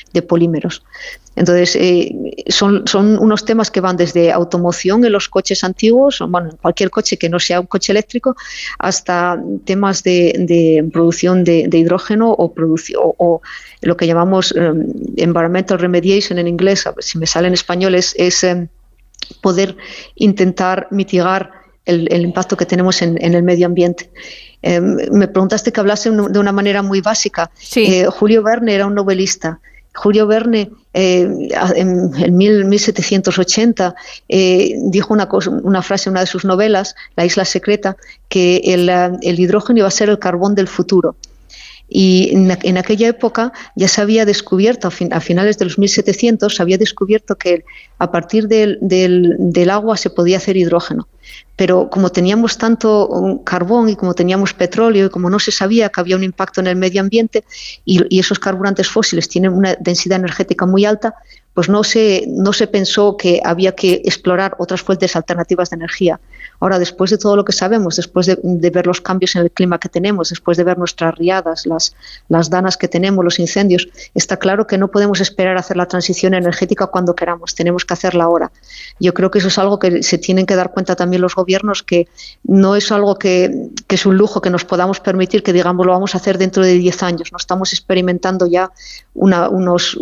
de polímeros. Entonces, son unos temas que van desde automoción en los coches antiguos, bueno, en cualquier coche que no sea un coche eléctrico, hasta temas de producción de hidrógeno o lo que llamamos environmental remediation en inglés, a ver si me sale en español, es poder intentar mitigar el impacto que tenemos en el medio ambiente. Me preguntaste que hablase de una manera muy básica. Sí. Julio Verne era un novelista. Julio Verne en 1780 dijo una frase en una de sus novelas, La isla secreta, que el hidrógeno iba a ser el carbón del futuro. Y en aquella época ya se había descubierto, a finales de los 1700, se había descubierto que a partir del agua se podía hacer hidrógeno. Pero como teníamos tanto carbón y como teníamos petróleo y como no se sabía que había un impacto en el medio ambiente y esos carburantes fósiles tienen una densidad energética muy alta, pues no se pensó que había que explorar otras fuentes alternativas de energía. Ahora, después de todo lo que sabemos, después de ver los cambios en el clima que tenemos, después de ver nuestras riadas, las danas que tenemos, los incendios, está claro que no podemos esperar a hacer la transición energética cuando queramos, tenemos que hacerla ahora. Yo creo que eso es algo que se tienen que dar cuenta también los gobiernos, que no es algo que es un lujo que nos podamos permitir, que digamos lo vamos a hacer dentro de 10 años. No estamos experimentando ya unos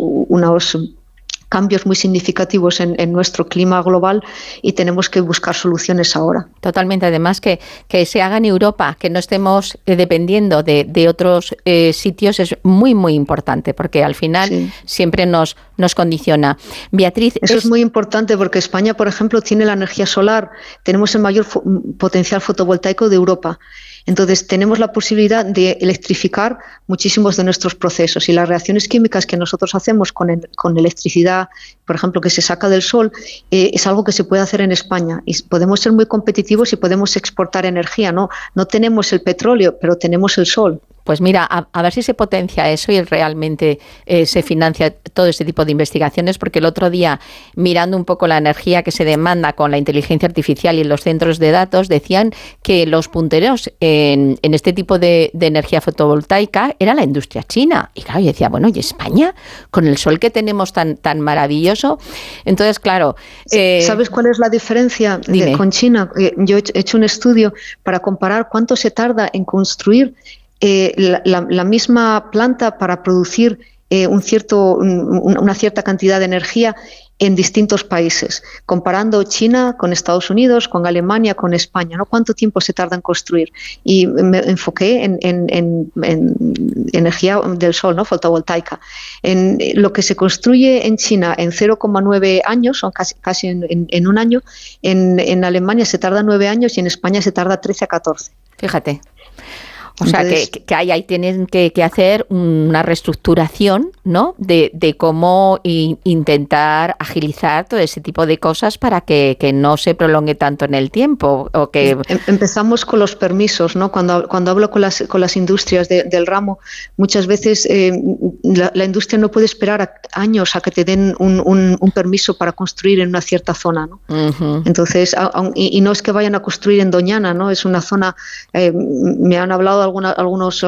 cambios muy significativos en nuestro clima global y tenemos que buscar soluciones ahora. Totalmente, además que se haga en Europa, que no estemos dependiendo de otros sitios es muy, muy importante, porque al final siempre nos condiciona. Beatriz, eso es muy importante porque España, por ejemplo, tiene la energía solar, tenemos el mayor potencial fotovoltaico de Europa. Entonces, tenemos la posibilidad de electrificar muchísimos de nuestros procesos y las reacciones químicas que nosotros hacemos con electricidad, por ejemplo, que se saca del sol, es algo que se puede hacer en España y podemos ser muy competitivos y podemos exportar energía. No tenemos el petróleo, pero tenemos el sol. Pues mira, a ver si se potencia eso y realmente se financia todo este tipo de investigaciones, porque el otro día, mirando un poco la energía que se demanda con la inteligencia artificial y en los centros de datos, decían que los punteros en este tipo de energía fotovoltaica era la industria china. Y claro, yo decía, bueno, ¿y España? Con el sol que tenemos tan maravilloso. Entonces, claro... ¿Sabes cuál es la diferencia con China? Yo he hecho un estudio para comparar cuánto se tarda en construir la misma planta para producir una cierta cantidad de energía en distintos países, comparando China con Estados Unidos, con Alemania, con España, ¿no? ¿Cuánto tiempo se tarda en construir? Y me enfoqué en energía del sol, ¿no? Fotovoltaica. En lo que se construye en China en 0,9 años, son casi en un año, en Alemania se tarda 9 años y en España se tarda 13 a 14. Fíjate. O sea, que ahí tienen que hacer una reestructuración, ¿no? De cómo intentar agilizar todo ese tipo de cosas para que no se prolongue tanto en el tiempo. O que... Empezamos con los permisos, ¿no? Cuando hablo con las industrias del ramo, muchas veces la industria no puede esperar años a que te den un permiso para construir en una cierta zona, ¿no? Uh-huh. Entonces, y no es que vayan a construir en Doñana, ¿no? Es una zona, me han hablado algunos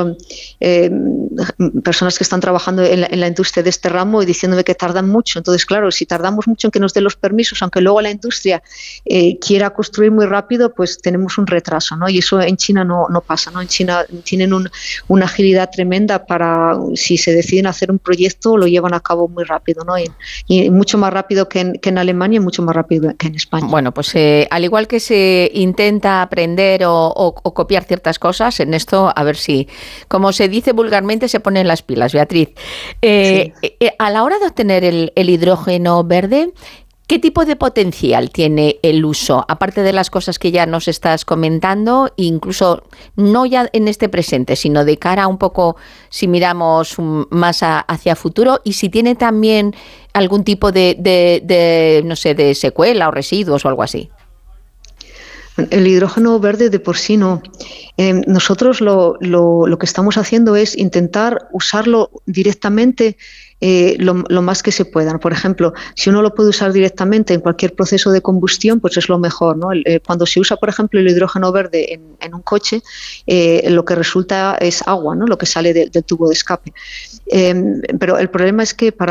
personas que están trabajando en la industria de este ramo y diciéndome que tardan mucho. Entonces, claro, si tardamos mucho en que nos den los permisos, aunque luego la industria quiera construir muy rápido, pues tenemos un retraso, ¿no? Y eso en China no pasa, ¿no? En China tienen una agilidad tremenda para, si se deciden hacer un proyecto, lo llevan a cabo muy rápido, ¿no? Y mucho más rápido que en Alemania y mucho más rápido que en España. Bueno, pues al igual que se intenta aprender o copiar ciertas cosas, en esto a ver si, como se dice vulgarmente, se ponen las pilas, Beatriz. Sí. A la hora de obtener el hidrógeno verde, ¿qué tipo de potencial tiene el uso? Aparte de las cosas que ya nos estás comentando, incluso no ya en este presente, sino de cara un poco, si miramos más hacia futuro, y si tiene también algún tipo de no sé, de secuela o residuos o algo así. El hidrógeno verde de por sí no. Nosotros lo que estamos haciendo es intentar usarlo directamente lo más que se pueda. Por ejemplo, si uno lo puede usar directamente en cualquier proceso de combustión, pues es lo mejor, ¿no? Cuando se usa, por ejemplo, el hidrógeno verde en un coche, lo que resulta es agua, ¿no? Lo que sale del tubo de escape. Pero el problema es que para